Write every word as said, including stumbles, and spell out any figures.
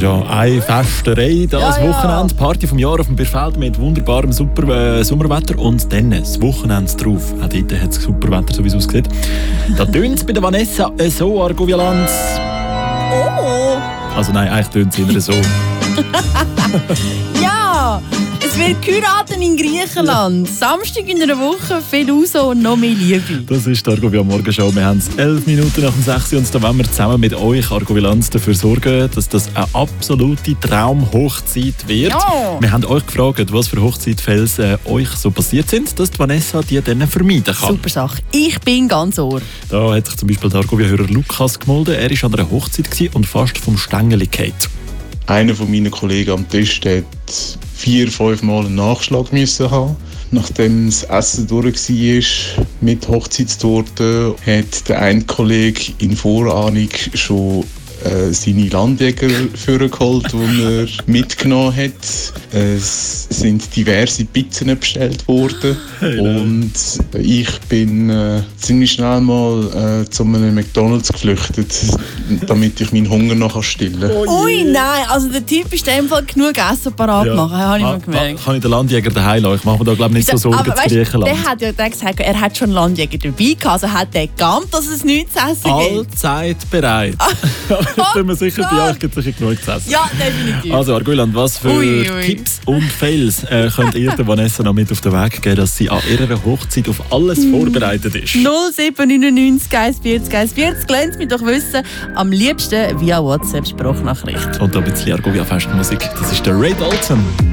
ist ja eine Festerei, das Ja, ja. Wochenende. Party vom Jahr auf dem Bierfeld mit wunderbarem super äh, Sommerwetter. Und dann das Wochenende drauf. Auch dort hat es super Wetter, so wie es aussieht. Da tönt es bei der Vanessa äh, so, Argovialanz. Oh! Also nein, eigentlich tönt es eher so. Ja! Es wird geheiratet in Griechenland. Samstag in einer Woche, viel raus und noch mehr Liebe. Das ist die Argovia Morgenshow. Wir haben es elf Minuten nach dem sechs und da wollen wir zusammen mit euch, Argovialanz, dafür sorgen, dass das eine absolute Traumhochzeit wird. Ja. Wir haben euch gefragt, was für Hochzeitfälle äh, euch so passiert sind, dass die Vanessa die dann vermeiden kann. Super Sache. Ich bin ganz ohr. Da hat sich zum Beispiel der Argovia-Hörer Lukas gemeldet. Er war an einer Hochzeit und fast vom Stängeli gefallen. Einer von meinen Kollegen am Tisch hat vier, fünf Mal einen Nachschlag müssen haben. Nachdem das Essen durch war mit Hochzeitstorte, hat der eine Kollege in Vorahnung schon äh, seine Landjäger vorgeholt, die er mitgenommen hat. Es sind diverse Pizzen bestellt worden. Hey, und ich bin äh, ziemlich schnell mal äh, zu einem McDonald's geflüchtet, damit ich meinen Hunger noch stillen kann. Oh Ui, nein, also der Typ ist in dem Fall genug Essen parat Ja. machen, habe ich Ah, mal gemerkt. ah, kann ich den Landjäger daheim lassen? Ich mache mir da glaube ich nicht so Sorgen Aber zu weißt, Griechenland. der hat ja gesagt, er hat schon Landjäger dabei gehabt, also hat er geahnt, dass es nichts zu essen gibt. Allzeit bereit. Ich bin mir sicher, bei euch gibt es sicher genug zu essen. Ja, definitiv. Also Argoland, was für Ui, ui. Tipps und Fails äh, könnt ihr der Vanessa noch mit auf den Weg geben, dass sie an ihrer Hochzeit auf alles vorbereitet ist? null sieben neun neun eins vierzig eins vierzig, lasst mich doch wissen. Am liebsten via WhatsApp-Sprachnachricht. Und da ein bisschen Argovia Festmusik. Das ist der Ray Dalton.